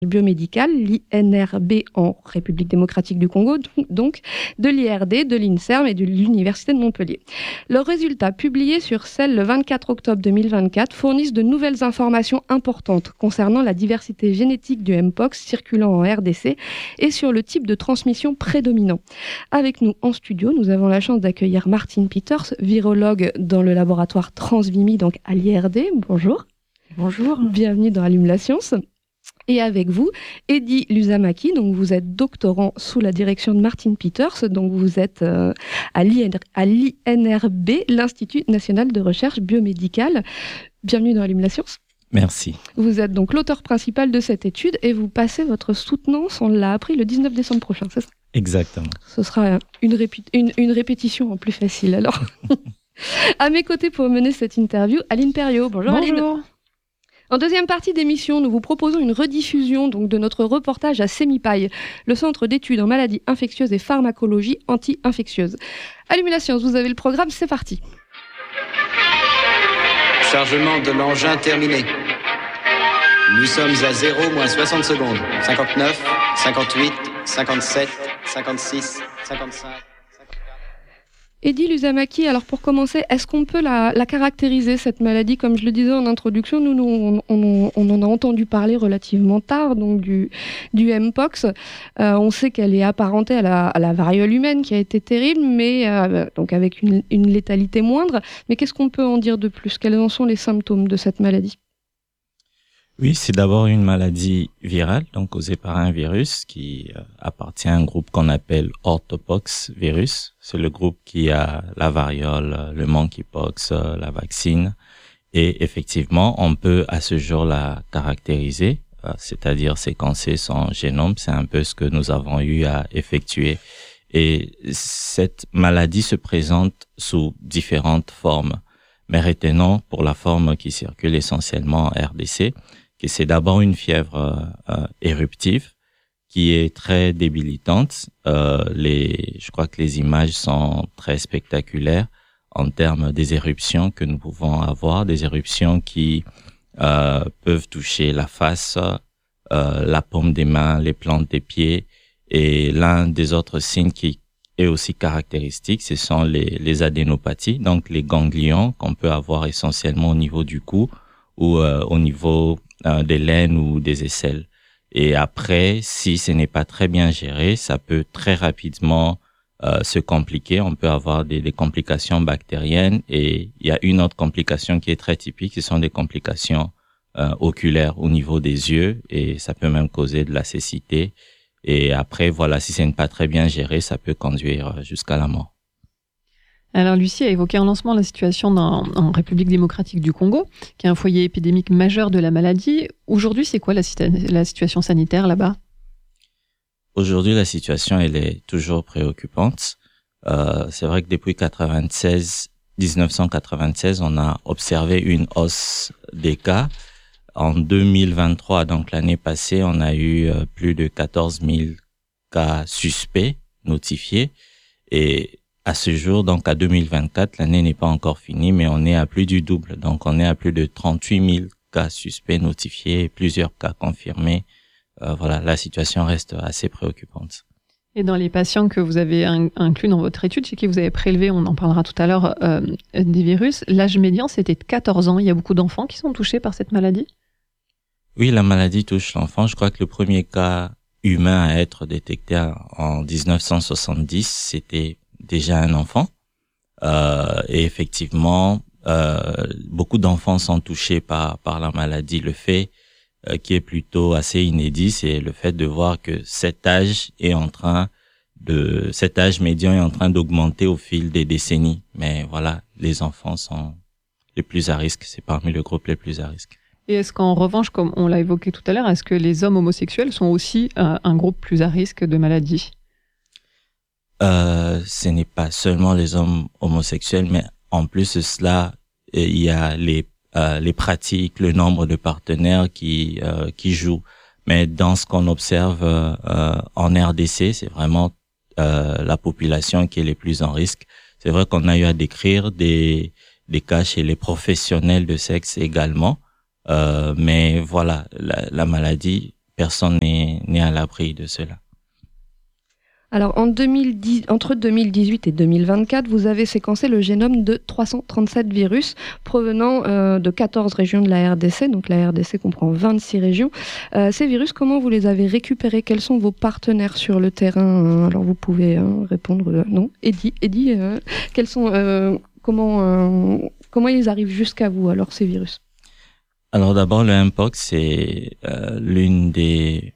biomédicale, l'INRB en République démocratique du Congo, donc de l'IRD, de l'INSERM et de l'Université de Montpellier. Leurs résultats, publiés sur Cell le 24 octobre 2024, fournissent de nouvelles informations importantes concernant la diversité génétique du Mpox circulant en RDC et sur le type de transmission prédominant. Avec nous en studio, nous avons la chance d'accueillir Martine Peters, virologue dans le laboratoire Transvimi, donc à l'IRD. Bonjour. Bonjour. Bienvenue dans Allume la Science. Et avec vous, Eddy Luzamaki, donc vous êtes doctorant sous la direction de Martine Peters, donc vous êtes à l'INRB, l'Institut national de recherche biomédicale. Bienvenue dans Allume la Science. Merci. Vous êtes donc l'auteur principal de cette étude et vous passez votre soutenance, on l'a appris le 19 décembre prochain, c'est ça ? Exactement. Ce sera une répétition en plus facile alors. À mes côtés pour mener cette interview, Aline Perriot. Bonjour Aline. Bonjour. En deuxième partie d'émission, nous vous proposons une rediffusion donc, de notre reportage à CEMIPAI, le Centre d'études en maladies infectieuses et pharmacologie anti-infectieuse. Allumez la science, vous avez le programme, c'est parti. Chargement de l'engin terminé. Nous sommes à 0 moins 60 secondes. 59, 58, 57, 56, 55... Eddy Luzamaki, alors pour commencer, est-ce qu'on peut la caractériser, cette maladie ? Comme je le disais en introduction, nous on en a entendu parler relativement tard, donc du Mpox. On sait qu'elle est apparentée à la variole humaine, qui a été terrible, mais donc avec une létalité moindre. Mais qu'est-ce qu'on peut en dire de plus ? Quels en sont les symptômes de cette maladie ? Oui, c'est d'abord une maladie virale, donc causée par un virus qui appartient à un groupe qu'on appelle orthopox virus. C'est le groupe qui a la variole, le monkeypox, la vaccine. Et effectivement, on peut à ce jour la caractériser, c'est-à-dire séquencer son génome. C'est un peu ce que nous avons eu à effectuer. Et cette maladie se présente sous différentes formes. Mais retenons pour la forme qui circule essentiellement en RDC, que c'est d'abord une fièvre éruptive qui est très débilitante. Je crois que les images sont très spectaculaires en termes des éruptions que nous pouvons avoir, des éruptions qui peuvent toucher la face, la paume des mains, les plantes des pieds. Et l'un des autres signes qui est aussi caractéristique, ce sont les adénopathies, donc les ganglions qu'on peut avoir essentiellement au niveau du cou ou au niveau des laines ou des aisselles. Et après, si ce n'est pas très bien géré, ça peut très rapidement se compliquer. On peut avoir des complications bactériennes et il y a une autre complication qui est très typique, ce sont des complications oculaires au niveau des yeux et ça peut même causer de la cécité. Et après, voilà, si ce n'est pas très bien géré, ça peut conduire jusqu'à la mort. Alors, Lucie a évoqué en lancement la situation en République démocratique du Congo, qui est un foyer épidémique majeur de la maladie. Aujourd'hui, c'est quoi la situation sanitaire là-bas ? Aujourd'hui, la situation, elle est toujours préoccupante. C'est vrai que depuis 1996, on a observé une hausse des cas. En 2023, donc l'année passée, on a eu plus de 14 000 cas suspects notifiés. Et à ce jour, donc à 2024, l'année n'est pas encore finie, mais on est à plus du double. Donc on est à plus de 38 000 cas suspects notifiés et plusieurs cas confirmés. Voilà, la situation reste assez préoccupante. Et dans les patients que vous avez inclus dans votre étude, chez qui vous avez prélevé, on en parlera tout à l'heure, des virus, l'âge médian c'était de 14 ans. Il y a beaucoup d'enfants qui sont touchés par cette maladie ? Oui, la maladie touche l'enfant. Je crois que le premier cas humain à être détecté en 1970, c'était déjà un enfant. Et effectivement, beaucoup d'enfants sont touchés par la maladie. Le fait qui est plutôt assez inédit, c'est le fait de voir que cet âge médian est en train d'augmenter au fil des décennies. Mais voilà, les enfants sont les plus à risque. C'est parmi le groupe les plus à risque. Et est-ce qu'en revanche, comme on l'a évoqué tout à l'heure, est-ce que les hommes homosexuels sont aussi un groupe plus à risque de maladie ? Ce n'est pas seulement les hommes homosexuels, mais en plus de cela, il y a les pratiques, le nombre de partenaires qui jouent. Mais dans ce qu'on observe en RDC, c'est vraiment la population qui est les plus en risque. C'est vrai qu'on a eu à décrire des cas chez les professionnels de sexe également. Mais voilà, la maladie personne n'est à l'abri de cela. Alors, entre 2018 et 2024, vous avez séquencé le génome de 337 virus provenant de 14 régions de la RDC. Donc, la RDC comprend 26 régions. Ces virus, comment vous les avez récupérés? Quels sont vos partenaires sur le terrain? Alors, vous pouvez répondre non. Eddie, quels sont, comment ils arrivent jusqu'à vous, alors, ces virus? Alors, d'abord, le Mpox, c'est l'une des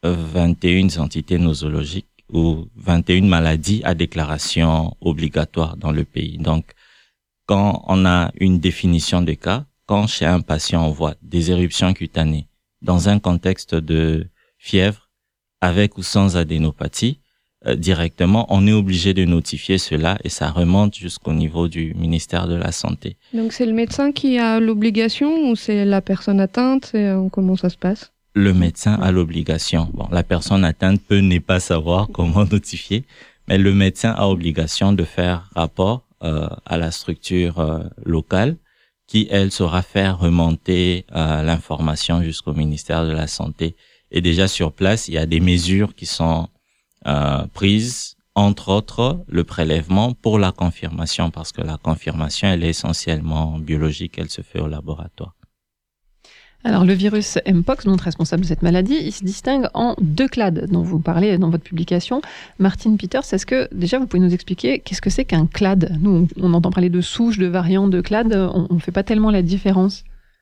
21 entités nosologiques ou 21 maladies à déclaration obligatoire dans le pays. Donc, quand on a une définition de cas, quand chez un patient on voit des éruptions cutanées dans un contexte de fièvre, avec ou sans adénopathie, directement, on est obligé de notifier cela et ça remonte jusqu'au niveau du ministère de la Santé. Donc, c'est le médecin qui a l'obligation ou c'est la personne atteinte? Comment ça se passe? Le médecin a l'obligation. Bon, la personne atteinte peut ne pas savoir comment notifier, mais le médecin a obligation de faire rapport à la structure locale qui, elle, saura faire remonter l'information jusqu'au ministère de la Santé. Et déjà sur place, il y a des mesures qui sont prises, entre autres le prélèvement pour la confirmation, parce que la confirmation, elle est essentiellement biologique, elle se fait au laboratoire. Alors, le virus Mpox, dont responsable de cette maladie, il se distingue en 2 clades dont vous parlez dans votre publication. Martine Peters, est-ce que déjà vous pouvez nous expliquer qu'est-ce que c'est qu'un clade? Nous, on entend parler de souches, de variantes, de clades, on ne fait pas tellement la différence.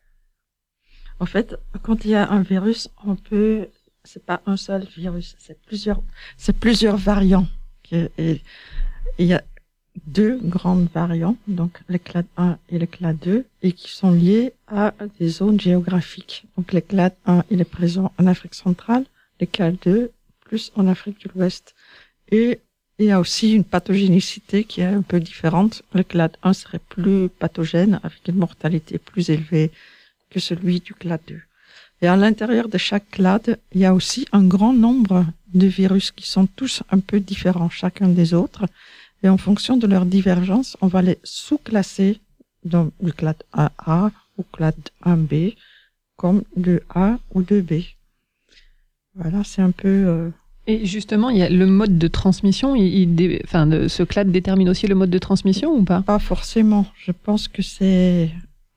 En fait, quand il y a un virus, c'est pas un seul virus, c'est plusieurs variants. Et il y a 2 grandes variantes, donc le clade 1 et le clade 2, et qui sont liés à des zones géographiques. Donc le clade 1, il est présent en Afrique centrale, le clade 2, plus en Afrique de l'Ouest. Et il y a aussi une pathogénicité qui est un peu différente. Le clade 1 serait plus pathogène, avec une mortalité plus élevée que celui du clade 2. Et à l'intérieur de chaque clade, il y a aussi un grand nombre de virus qui sont tous un peu différents, chacun des autres. Et en fonction de leur divergence, on va les sous-classer dans le clade 1A ou clade 1B comme 2A ou 2B. Voilà, c'est un peu... Et justement, il y a le mode de transmission. Ce clade détermine aussi le mode de transmission ou pas? Pas forcément. Je pense que c'est...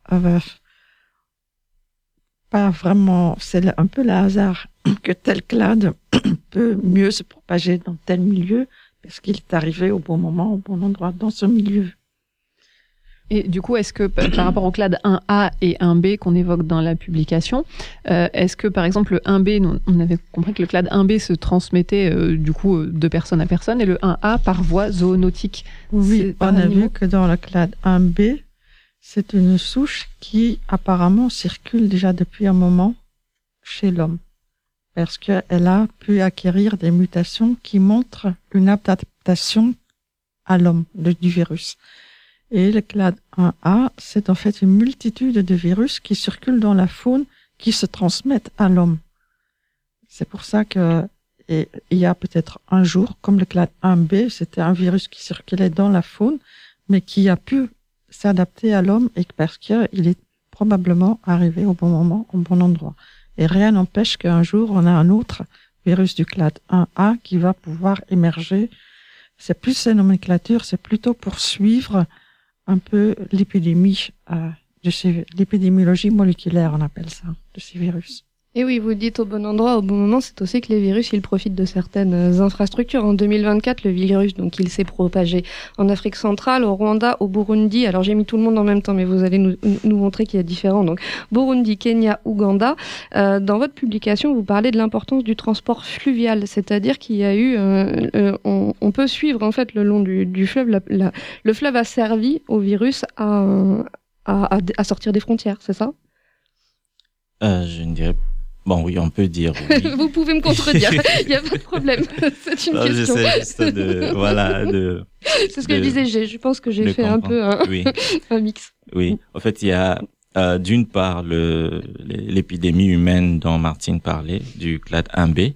pas vraiment... C'est un peu le hasard que tel clade peut mieux se propager dans tel milieu parce qu'il est arrivé au bon moment, au bon endroit, dans ce milieu. Et du coup, est-ce que par rapport au clade 1A et 1B qu'on évoque dans la publication, est-ce que par exemple le 1B, on avait compris que le clade 1B se transmettait de personne à personne et le 1A par voie zoonotique? Oui, on a vu que dans le clade 1B, c'est une souche qui apparemment circule déjà depuis un moment chez l'homme. Parce qu'elle a pu acquérir des mutations qui montrent une adaptation à l'homme du virus. Et le clade 1A, c'est en fait une multitude de virus qui circulent dans la faune, qui se transmettent à l'homme. C'est pour ça que il y a peut-être un jour, comme le clade 1B, c'était un virus qui circulait dans la faune, mais qui a pu s'adapter à l'homme et parce qu'il est probablement arrivé au bon moment, au bon endroit. Et rien n'empêche qu'un jour, on a un autre virus du clade 1A qui va pouvoir émerger. C'est plus ces nomenclatures, c'est plutôt pour suivre un peu l'épidémie, l'épidémiologie moléculaire, on appelle ça, de ces virus. Et oui, vous dites au bon endroit, au bon moment, c'est aussi que les virus, ils profitent de certaines infrastructures. En 2024, le virus, donc, il s'est propagé en Afrique centrale, au Rwanda, au Burundi. Alors, j'ai mis tout le monde en même temps, mais vous allez nous montrer qu'il y a différents. Donc, Burundi, Kenya, Ouganda. Dans votre publication, vous parlez de l'importance du transport fluvial, c'est-à-dire qu'il y a eu, on peut suivre, en fait, le long du fleuve. Le fleuve a servi au virus à sortir des frontières, c'est ça? Je ne dirais pas. Bon, oui, on peut dire oui. Vous pouvez me contredire, il n'y a pas de problème. C'est une question. J'essaie juste de... C'est ce que je disais, je pense que j'ai fait un peu un mix. Oui, en fait, il y a d'une part l'épidémie humaine dont Martine parlait, du clade 1B,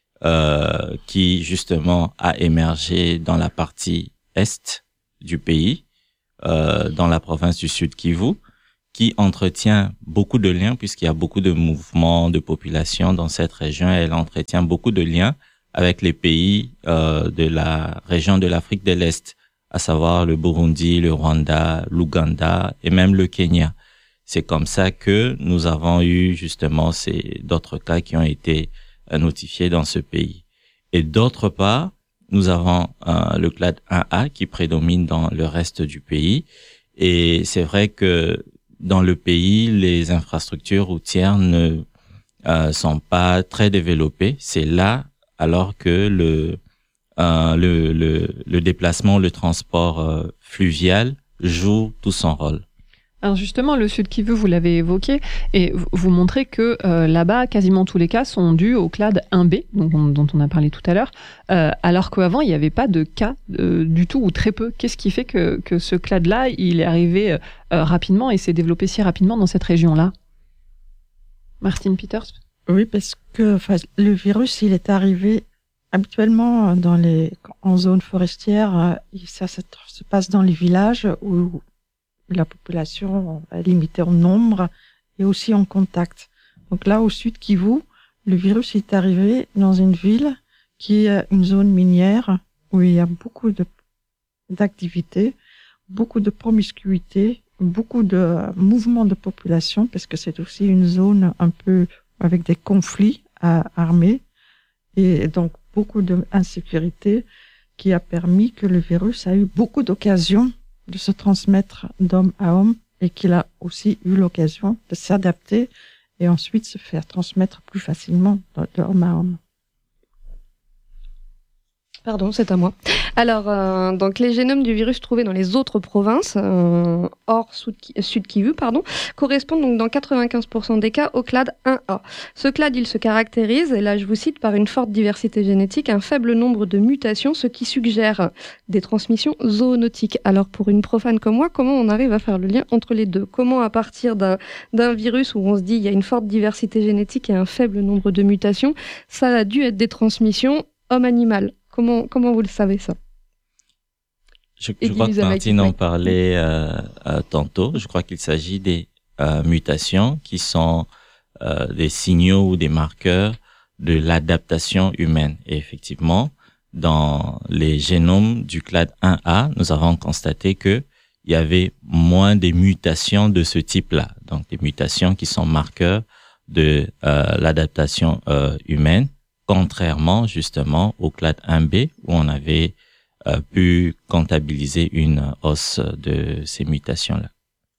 qui justement a émergé dans la partie est du pays, dans la province du Sud Kivu, qui entretient beaucoup de liens, puisqu'il y a beaucoup de mouvements de population dans cette région. Elle entretient beaucoup de liens avec les pays de la région de l'Afrique de l'Est, à savoir le Burundi, le Rwanda, l'Ouganda et même le Kenya. C'est comme ça que nous avons eu justement d'autres cas qui ont été notifiés dans ce pays. Et d'autre part, nous avons le clade 1A qui prédomine dans le reste du pays. Et c'est vrai que dans le pays, les infrastructures routières ne sont pas très développées. C'est là alors que le déplacement, le transport fluvial joue tout son rôle. Alors justement, le Sud Kivu, vous l'avez évoqué, et vous montrez que là-bas, quasiment tous les cas sont dus au clade 1B, dont on a parlé tout à l'heure, alors qu'avant, il n'y avait pas de cas du tout, ou très peu. Qu'est-ce qui fait que ce clade-là, il est arrivé rapidement et s'est développé si rapidement dans cette région-là? Martine Peters? Oui, parce que le virus, il est arrivé habituellement en zone forestière. Ça se passe dans les villages où la population est limitée en nombre et aussi en contact. Donc là, au Sud Kivu, le virus est arrivé dans une ville qui est une zone minière où il y a beaucoup d'activités, beaucoup de promiscuité, beaucoup de mouvements de population, parce que c'est aussi une zone un peu avec des conflits armés et donc beaucoup d'insécurité qui a permis que le virus a eu beaucoup d'occasions de se transmettre d'homme à homme et qu'il a aussi eu l'occasion de s'adapter et ensuite se faire transmettre plus facilement d'homme à homme. Pardon, c'est à moi. Alors, donc les génomes du virus trouvés dans les autres provinces, hors Sud Kivu, correspondent donc dans 95% des cas au clade 1A. Ce clade, il se caractérise, et là je vous cite, par une forte diversité génétique, un faible nombre de mutations, ce qui suggère des transmissions zoonotiques. Alors pour une profane comme moi, comment on arrive à faire le lien entre les deux? Comment à partir d'un virus où on se dit il y a une forte diversité génétique et un faible nombre de mutations, ça a dû être des transmissions homme-animal? Comment vous le savez, ça? Je crois que Martine en parlait tantôt. Je crois qu'il s'agit des mutations qui sont des signaux ou des marqueurs de l'adaptation humaine. Et effectivement, dans les génomes du clade 1A, nous avons constaté que il y avait moins des mutations de ce type-là. Donc, des mutations qui sont marqueurs de l'adaptation humaine, contrairement justement au clade 1B où on avait pu comptabiliser une hausse de ces mutations-là.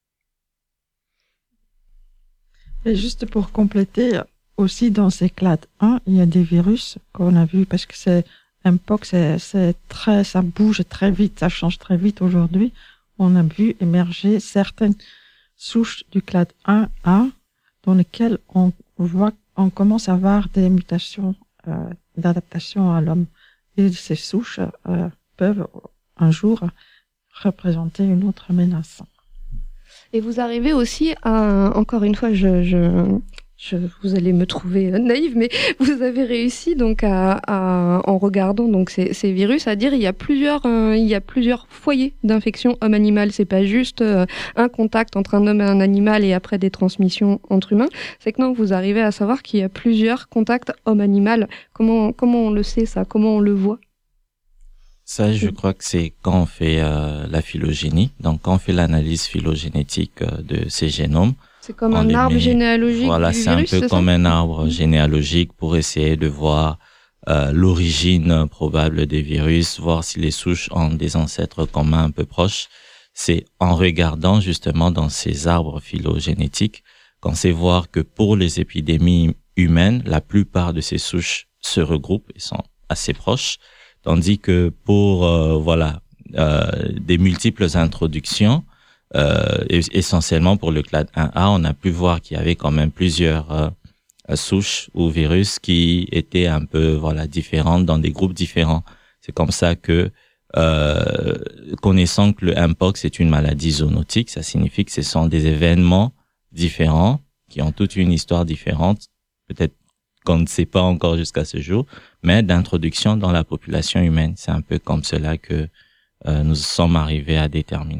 Et juste pour compléter, aussi dans ces clades 1, il y a des virus qu'on a vus parce que Mpox, ça bouge très vite, ça change très vite aujourd'hui. On a vu émerger certaines souches du clade 1A dans lesquelles on commence à avoir des mutations d'adaptation à l'homme. Et ces souches peuvent un jour représenter une autre menace. Et vous arrivez aussi à, encore une fois, vous allez me trouver naïve, mais vous avez réussi donc en regardant donc ces virus à dire il y a plusieurs foyers d'infection homme-animal. C'est pas juste un contact entre un homme et un animal et après des transmissions entre humains. C'est que non, vous arrivez à savoir qu'il y a plusieurs contacts homme-animal. Comment on le sait ça? Comment on le voit? Ça, je crois que c'est quand on fait la phylogénie. Donc, quand on fait l'analyse phylogénétique de ces génomes. C'est comme un arbre généalogique. Voilà, du c'est virus, un peu comme un arbre généalogique pour essayer de voir l'origine probable des virus, voir si les souches ont des ancêtres communs un peu proches. C'est en regardant justement dans ces arbres phylogénétiques qu'on sait voir que pour les épidémies humaines, la plupart de ces souches se regroupent et sont assez proches. Tandis que pour des multiples introductions, essentiellement pour le clade 1A, on a pu voir qu'il y avait quand même plusieurs souches ou virus qui étaient un peu différentes dans des groupes différents. C'est comme ça que connaissant que le Mpox est une maladie zoonotique, ça signifie que ce sont des événements différents qui ont toute une histoire différente, peut-être qu'on ne sait pas encore jusqu'à ce jour, mais d'introduction dans la population humaine. C'est un peu comme cela que nous sommes arrivés à déterminer.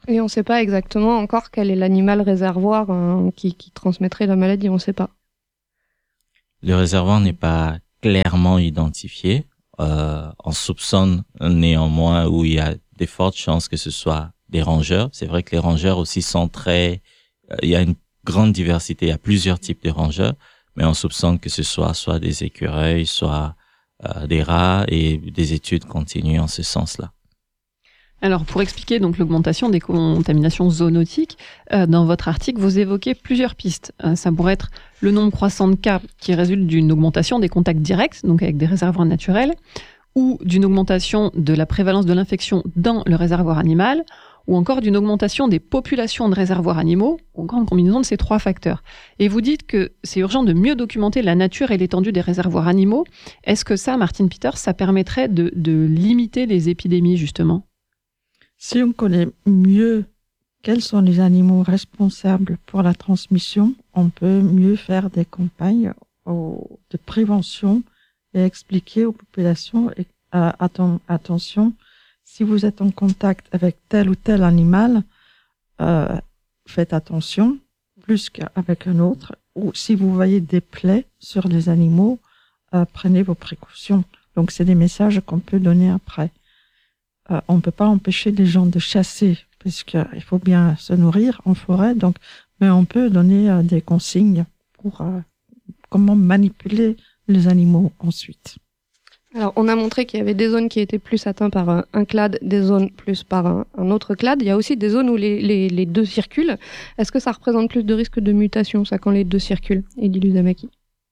Et on ne sait pas exactement encore quel est l'animal réservoir qui transmettrait la maladie, on ne sait pas. Le réservoir n'est pas clairement identifié. On soupçonne néanmoins où il y a des fortes chances que ce soit des rongeurs. C'est vrai que les rongeurs aussi sont il y a une grande diversité, il y a plusieurs types de rongeurs, mais on soupçonne que ce soit des écureuils, soit des rats, et des études continuent en ce sens-là. Alors, pour expliquer donc l'augmentation des contaminations zoonotiques, dans votre article, vous évoquez plusieurs pistes. Ça pourrait être le nombre croissant de cas qui résulte d'une augmentation des contacts directs, donc avec des réservoirs naturels, ou d'une augmentation de la prévalence de l'infection dans le réservoir animal, ou encore d'une augmentation des populations de réservoirs animaux, ou encore une combinaison de ces trois facteurs. Et vous dites que c'est urgent de mieux documenter la nature et l'étendue des réservoirs animaux. Est-ce que ça, Martine Peters, ça permettrait de limiter les épidémies, justement ? Si on connaît mieux quels sont les animaux responsables pour la transmission, on peut mieux faire des campagnes de prévention et expliquer aux populations attention, si vous êtes en contact avec tel ou tel animal, faites attention plus qu'avec un autre. Ou si vous voyez des plaies sur les animaux, prenez vos précautions. Donc c'est des messages qu'on peut donner après. On ne peut pas empêcher les gens de chasser, puisqu'il faut bien se nourrir en forêt, mais on peut donner des consignes pour comment manipuler les animaux ensuite. Alors, on a montré qu'il y avait des zones qui étaient plus atteintes par un clade, des zones plus par un autre clade. Il y a aussi des zones où les deux circulent. Est-ce que ça représente plus de risques de mutation, ça, quand les deux circulent, Edil Uzamaki ?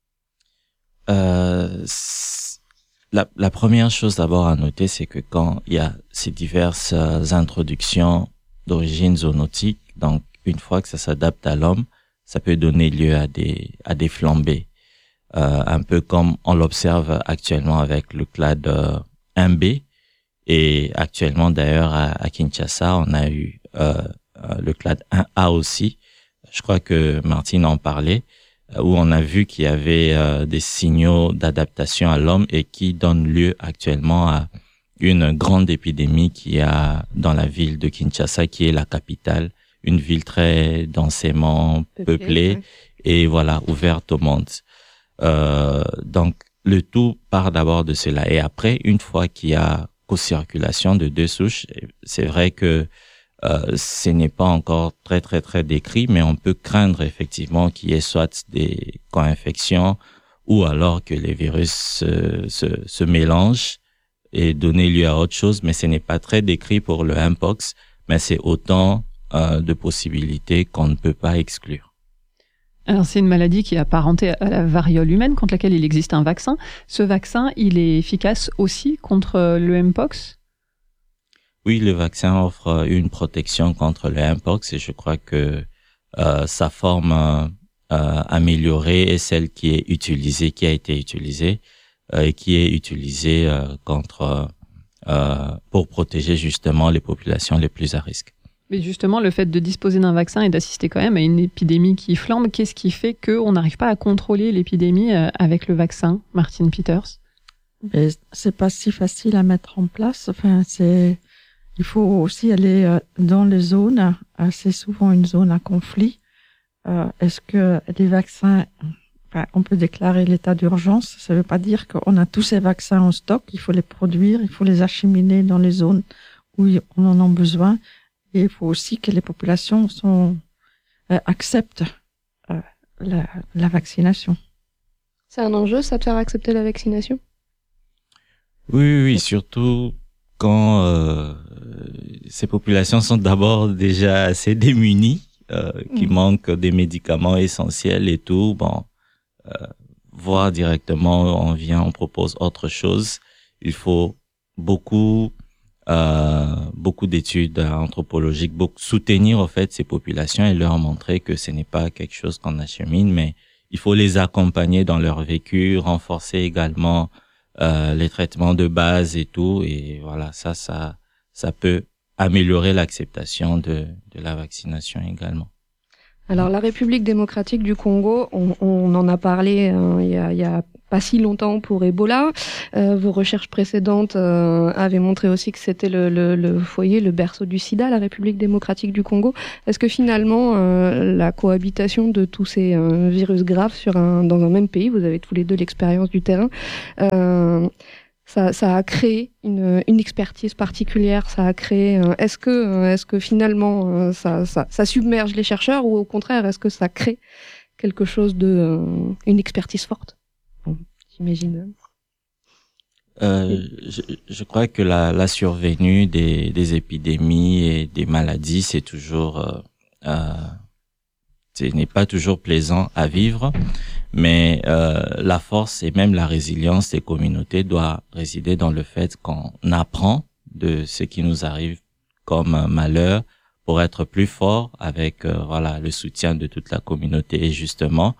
La première chose d'abord à noter, c'est que quand il y a ces diverses introductions d'origine zoonotique, donc une fois que ça s'adapte à l'homme, ça peut donner lieu à des flambées. Un peu comme on l'observe actuellement avec le clade 1B, et actuellement d'ailleurs à Kinshasa, on a eu le clade 1A aussi. Je crois que Martine en parlait, où on a vu qu'il y avait des signaux d'adaptation à l'homme et qui donnent lieu actuellement à une grande épidémie qu'il y a dans la ville de Kinshasa, qui est la capitale, une ville très densément peuplée et voilà, ouverte au monde. Donc le tout part d'abord de cela, et après, une fois qu'il y a co-circulation de deux souches, c'est vrai que ce n'est pas encore très décrit, mais on peut craindre effectivement qu'il y ait soit des co-infections ou alors que les virus se mélangent et donner lieu à autre chose, mais ce n'est pas très décrit pour le Mpox, mais c'est autant de possibilités qu'on ne peut pas exclure. Alors, c'est une maladie qui est apparentée à la variole humaine, contre laquelle il existe un vaccin. Ce vaccin, il est efficace aussi contre le Mpox ? Oui, le vaccin offre une protection contre le Mpox, et je crois que sa forme améliorée est celle qui a été utilisée et qui est utilisée pour protéger justement les populations les plus à risque. Mais justement, le fait de disposer d'un vaccin et d'assister quand même à une épidémie qui flambe, qu'est-ce qui fait qu'on n'arrive pas à contrôler l'épidémie avec le vaccin, Martine Peters ? Mais c'est pas si facile à mettre en place. Il faut aussi aller dans les zones, assez souvent une zone à conflit. Est-ce que les vaccins, on peut déclarer l'état d'urgence, ça veut pas dire qu'on a tous ces vaccins en stock, il faut les produire, il faut les acheminer dans les zones où on en a besoin. Et il faut aussi que les populations acceptent la vaccination. C'est un enjeu, ça, de faire accepter la vaccination ? Oui, surtout quand ces populations sont d'abord déjà assez démunies, qui manquent des médicaments essentiels et tout. Voir directement, on propose autre chose. Il faut beaucoup d'études anthropologiques, soutenir en fait ces populations et leur montrer que ce n'est pas quelque chose qu'on achemine, mais il faut les accompagner dans leur vécu, renforcer également les traitements de base et tout, et voilà, ça peut améliorer l'acceptation de la vaccination également. Alors, la République démocratique du Congo, on en a parlé il y a pas si longtemps pour Ebola. Vos recherches précédentes avaient montré aussi que c'était le foyer, le berceau du sida, la République démocratique du Congo. Est-ce que finalement, la cohabitation de tous ces virus graves dans un même pays, vous avez tous les deux l'expérience du terrain, ça a créé une expertise particulière, ça a créé. Est-ce que finalement ça submerge les chercheurs ou au contraire est-ce que ça crée quelque chose une expertise forte? Bon, j'imagine. Je crois que la survenue des épidémies et des maladies, c'est toujours ce n'est pas toujours plaisant à vivre, mais la force et même la résilience des communautés doit résider dans le fait qu'on apprend de ce qui nous arrive comme malheur pour être plus fort avec le soutien de toute la communauté. Et justement,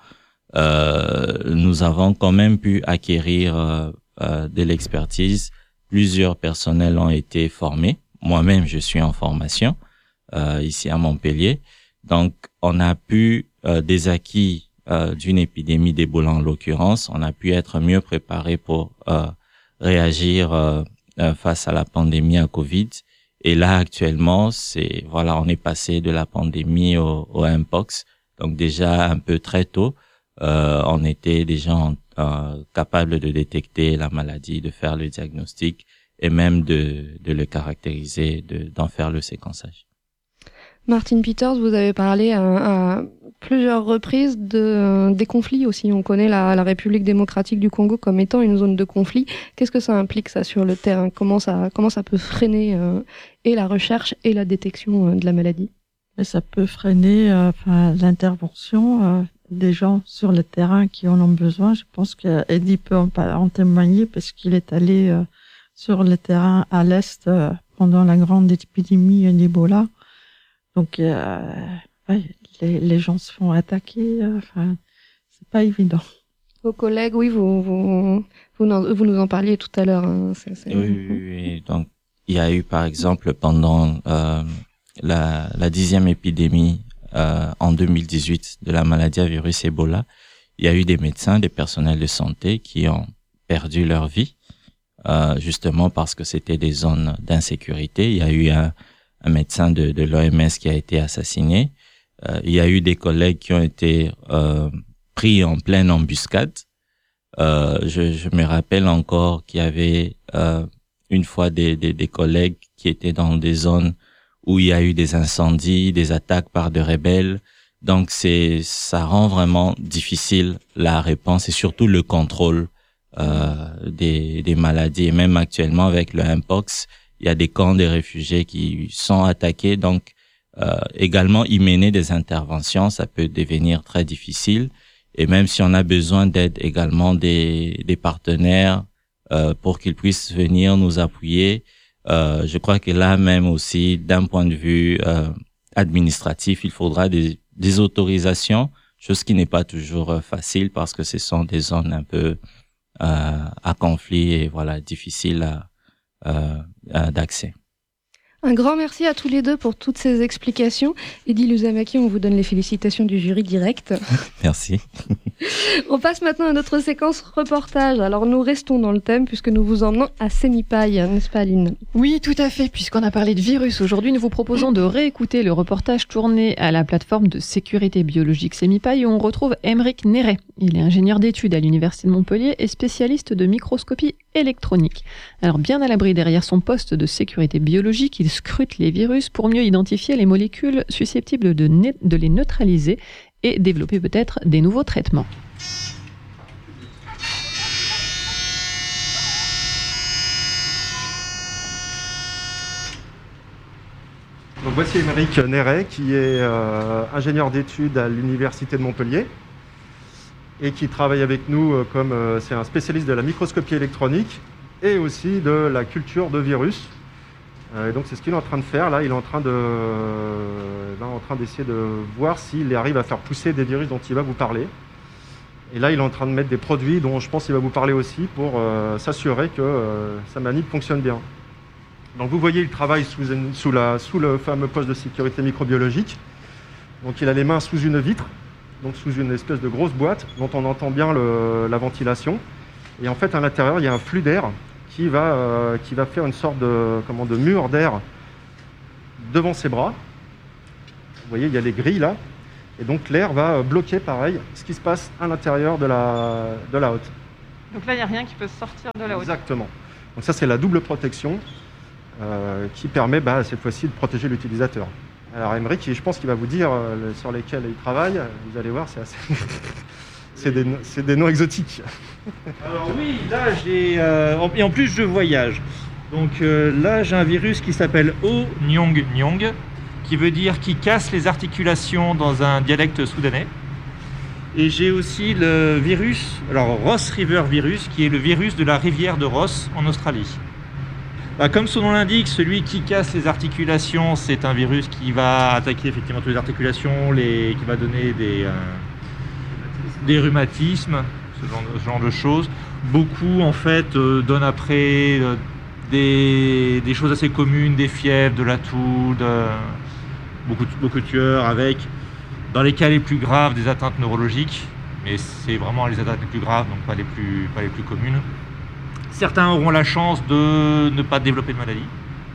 nous avons quand même pu acquérir de l'expertise. Plusieurs personnels ont été formés. Moi-même, je suis en formation ici à Montpellier. Donc, on a pu, des acquis d'une épidémie d'Ebola en l'occurrence, on a pu être mieux préparé pour réagir face à la pandémie à Covid. Et là, actuellement, on est passé de la pandémie au Mpox. Donc déjà un peu très tôt, on était déjà capable de détecter la maladie, de faire le diagnostic et même de le caractériser, d'en faire le séquençage. Martin Peters, vous avez parlé à plusieurs reprises des conflits aussi. On connaît la République démocratique du Congo comme étant une zone de conflit. Qu'est-ce que ça implique ça sur le terrain? Comment ça peut freiner et la recherche et la détection de la maladie? Et ça peut freiner l'intervention des gens sur le terrain qui en ont besoin. Je pense qu'Eddie peut en témoigner parce qu'il est allé sur le terrain à l'Est pendant la grande épidémie d'Ebola. Donc, les gens se font attaquer. C'est pas évident. Vos collègues, oui, vous nous en parliez tout à l'heure. Hein. Oui. Donc, il y a eu, par exemple, pendant la 10e épidémie en 2018 de la maladie à virus Ebola, il y a eu des médecins, des personnels de santé qui ont perdu leur vie, justement parce que c'était des zones d'insécurité. Il y a eu un médecin de l'OMS qui a été assassiné. Il y a eu des collègues qui ont été pris en pleine embuscade. Je me rappelle encore qu'il y avait une fois des collègues qui étaient dans des zones où il y a eu des incendies, des attaques par des rebelles. Donc ça rend vraiment difficile la réponse et surtout le contrôle des maladies. Et même actuellement avec le Mpox, il y a des camps de réfugiés qui sont attaqués, donc également y mener des interventions, ça peut devenir très difficile. Et même si on a besoin d'aide également des partenaires pour qu'ils puissent venir nous appuyer, je crois que là même aussi, d'un point de vue administratif, il faudra des autorisations, chose qui n'est pas toujours facile parce que ce sont des zones un peu à conflit et difficiles d'accès. Un grand merci à tous les deux pour toutes ces explications. Eddy Luzamaki, on vous donne les félicitations du jury direct. Merci. On passe maintenant à notre séquence reportage. Alors nous restons dans le thème puisque nous vous emmenons à Semipaille, n'est-ce pas Aline? Oui, tout à fait. Puisqu'on a parlé de virus aujourd'hui, nous vous proposons de réécouter le reportage tourné à la plateforme de sécurité biologique Semipaille où on retrouve Aymeric Néret. Il est ingénieur d'études à l'Université de Montpellier et spécialiste de microscopie électronique. Alors bien à l'abri derrière son poste de sécurité biologique, il scrute les virus pour mieux identifier les molécules susceptibles de les neutraliser et développer peut-être des nouveaux traitements. Donc voici Aymeric Néret qui est ingénieur d'études à l'Université de Montpellier et qui travaille avec nous comme c'est un spécialiste de la microscopie électronique et aussi de la culture de virus. Et donc c'est ce qu'il est en train de faire. Là, il est en train d'essayer de voir s'il arrive à faire pousser des virus dont il va vous parler. Et là, il est en train de mettre des produits dont je pense qu'il va vous parler aussi pour s'assurer que sa manip fonctionne bien. Donc vous voyez, il travaille sous le fameux poste de sécurité microbiologique. Donc il a les mains sous une vitre, donc sous une espèce de grosse boîte dont on entend bien la ventilation. Et en fait, à l'intérieur, il y a un flux d'air qui va faire une sorte de mur d'air devant ses bras. Vous voyez, il y a les grilles là. Et donc l'air va bloquer, pareil, ce qui se passe à l'intérieur de la hotte. Donc là, il n'y a rien qui peut sortir de la hotte. Exactement. Donc ça, c'est la double protection qui permet cette fois-ci de protéger l'utilisateur. Alors Aymeric, je pense qu'il va vous dire sur lesquels il travaille. Vous allez voir, c'est assez... c'est des noms exotiques. Alors oui, là j'ai... et en plus je voyage. Donc là j'ai un virus qui s'appelle O-Nyong-Nyong, qui veut dire qui casse les articulations dans un dialecte soudanais. Et j'ai aussi le virus, alors Ross River virus, qui est le virus de la rivière de Ross en Australie. Comme son nom l'indique, celui qui casse les articulations, c'est un virus qui va attaquer effectivement toutes les articulations, qui va donner des rhumatismes, ce genre de choses. Beaucoup en fait donnent après des choses assez communes, des fièvres, de la toux, beaucoup de tueurs avec, dans les cas les plus graves, des atteintes neurologiques, mais c'est vraiment les atteintes les plus graves, donc pas les plus communes. Certains auront la chance de ne pas développer de maladie.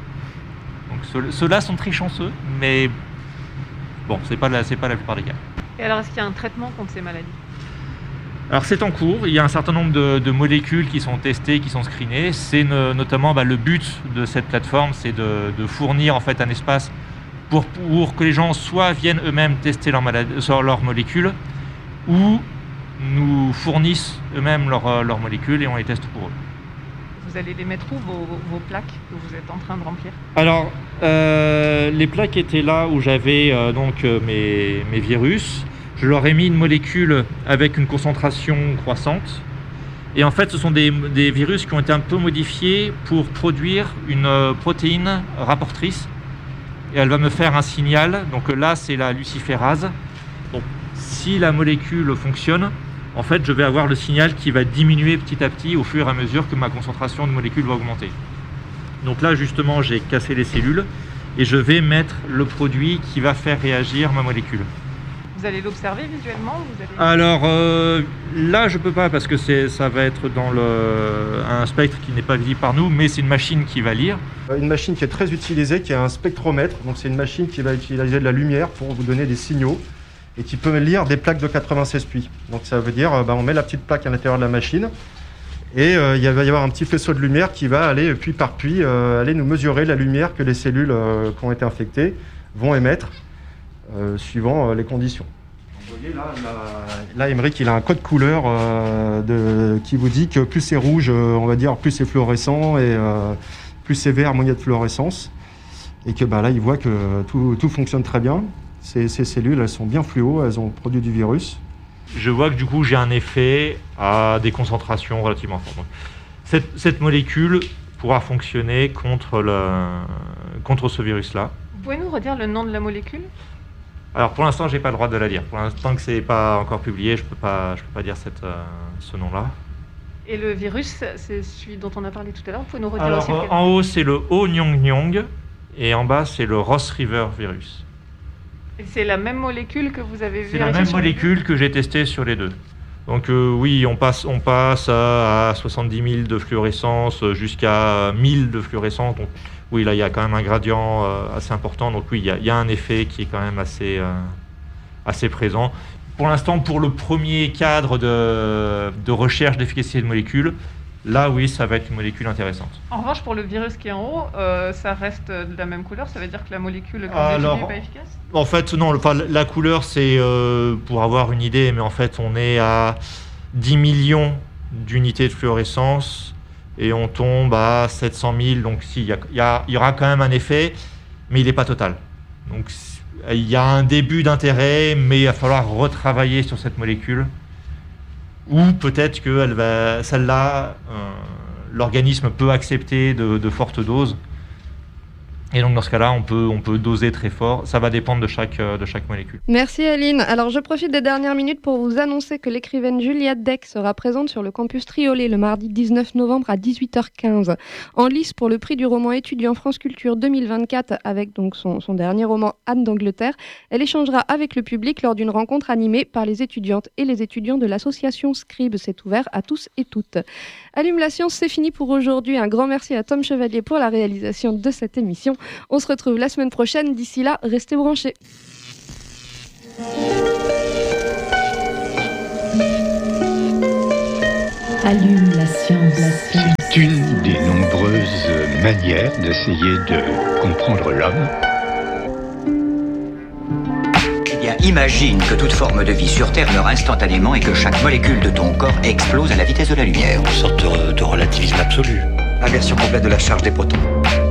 Donc ceux-là sont très chanceux, mais bon, c'est pas la plupart des cas. Et alors, est-ce qu'il y a un traitement contre ces maladies ? Alors c'est en cours, il y a un certain nombre de molécules qui sont testées, qui sont screenées. C'est notamment le but de cette plateforme, c'est de fournir en fait un espace pour que les gens soit viennent eux-mêmes tester leurs molécules, ou nous fournissent eux-mêmes leurs molécules et on les teste pour eux. Vous allez les mettre où, vos plaques que vous êtes en train de remplir ? Alors, les plaques étaient là où j'avais mes virus. Je leur ai mis une molécule avec une concentration croissante. Et en fait, ce sont des virus qui ont été un peu modifiés pour produire une protéine rapportrice. Et elle va me faire un signal. Donc là, c'est la luciférase. Donc, si la molécule fonctionne, en fait, je vais avoir le signal qui va diminuer petit à petit au fur et à mesure que ma concentration de molécules va augmenter. Donc là, justement, j'ai cassé les cellules et je vais mettre le produit qui va faire réagir ma molécule. Vous allez l'observer visuellement ? Alors là, je peux pas parce que ça va être dans un spectre qui n'est pas visible par nous, mais c'est une machine qui va lire. Une machine qui est très utilisée, qui est un spectromètre. Donc c'est une machine qui va utiliser de la lumière pour vous donner des signaux et qui peut lire des plaques de 96 puits. Donc ça veut dire, on met la petite plaque à l'intérieur de la machine et il va y avoir un petit faisceau de lumière qui va aller puits par puits, aller nous mesurer la lumière que les cellules qui ont été infectées vont émettre suivant les conditions. Donc, vous voyez là Aymeric, il a un code couleur qui vous dit que plus c'est rouge, on va dire, plus c'est fluorescent et plus c'est vert, moins il y a de fluorescence. Et que là, il voit que tout fonctionne très bien. Ces cellules, elles sont bien fluo, elles ont produit du virus. Je vois que du coup, j'ai un effet à des concentrations relativement fortes. Donc, cette molécule pourra fonctionner contre ce virus-là. Vous pouvez nous redire le nom de la molécule ? Alors pour l'instant, j'ai pas le droit de la dire. Pour l'instant que c'est pas encore publié, je peux pas dire ce nom-là. Et le virus, c'est celui dont on a parlé tout à l'heure. Vous pouvez nous redire Alors, aussi lequel ? En haut, c'est le O-Nyong-Nyong et en bas, c'est le Ross River virus. Et c'est la même molécule que vous avez vérifiée ? C'est la même molécule que j'ai testée sur les deux. Donc oui, on passe à 70 000 de fluorescence jusqu'à 1000 de fluorescence. Donc oui, là, il y a quand même un gradient assez important. Donc oui, il y a un effet qui est quand même assez présent. Pour l'instant, pour le premier cadre de recherche d'efficacité de molécules, là, oui, ça va être une molécule intéressante. En revanche, pour le virus qui est en haut, ça reste de la même couleur. Ça veut dire que la molécule que vous étudiez n'est pas efficace ? En fait, non. La couleur, c'est pour avoir une idée, mais en fait, on est à 10 millions d'unités de fluorescence et on tombe à 700 000. Donc, si, il y aura quand même un effet, mais il n'est pas total. Donc, il y a un début d'intérêt, mais il va falloir retravailler sur cette molécule. Ou peut-être que celle-là, l'organisme peut accepter de fortes doses. Et donc dans ce cas-là, on peut doser très fort. Ça va dépendre de chaque molécule. Merci Aline. Alors je profite des dernières minutes pour vous annoncer que l'écrivaine Juliette Deck sera présente sur le campus Triolet le mardi 19 novembre à 18h15. En lice pour le prix du roman étudiant France Culture 2024 avec donc son dernier roman Anne d'Angleterre. Elle échangera avec le public lors d'une rencontre animée par les étudiantes et les étudiants de l'association Scribe. C'est ouvert à tous et toutes. Allume la science, c'est fini pour aujourd'hui. Un grand merci à Tom Chevalier pour la réalisation de cette émission. On se retrouve la semaine prochaine. D'ici là, restez branchés. Allume la science. C'est une des nombreuses manières d'essayer de comprendre l'homme. Eh bien, imagine que toute forme de vie sur Terre meurt instantanément et que chaque molécule de ton corps explose à la vitesse de la lumière. Une sorte de relativisme absolu. Inversion complète de la charge des protons.